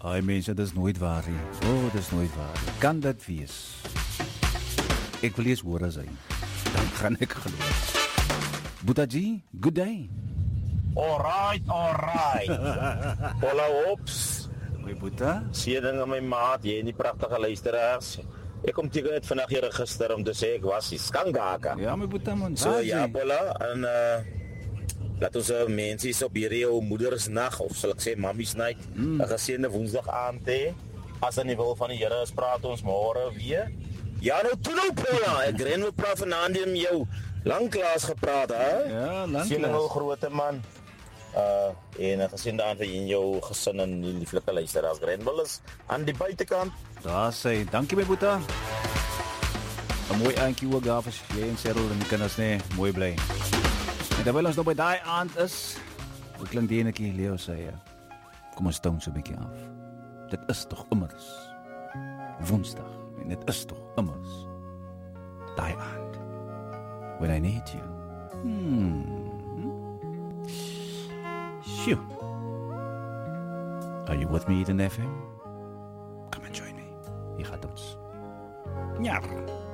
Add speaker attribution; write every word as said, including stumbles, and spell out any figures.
Speaker 1: Ai mense, dat is nooit waar nie. Oh, dat is nooit waar nie. Kan dat wees? Ek wil eers hoor as hy. Dan gaan ek geloof. Boetaji, good day.
Speaker 2: Alright, alright. Hola ops.
Speaker 1: Hoi Boeta.
Speaker 2: Seëning aan my maat, jy en die pragtige luisteraars. Ek kom teken net vandag hier gister om te sê ek was die skangaka.
Speaker 1: Ja, my Boeta man.
Speaker 2: So ja, Paula, en uh laat ons uh, mense hier op hierdie ou moedersnag of sal ek sê mammies night, 'n mm. geseënde woensdag aand hê. As in die wil van die Here is, praat ons môre weer. Ja, nou toe nou Paula, ek ren wil praat vanaand met jou. Lanklaas gepraat, hè?
Speaker 1: Ja, lanklaas.
Speaker 2: Sien nou groot man. Uh en 'n geseënde aand vir in jou gesin en die lieflike luisteraars. Grenwil is aan die buitekant.
Speaker 1: Daar sê, dankie my Boeta. 'n Mooi aandjie ook daar vir jy en Cyril en die kinders nee, mooi bly. En terwyl ons nog by daai aand is, hoe klink die enetjie Leo sê ja. Kom ons toon so 'n bietjie af. Dit is tog immers Woensdag en dit is tog immers daai aand. When I need you. Hmm. Shoo. Are you with me, Eden F M? Come and join me. Hier gaat ons. Ja.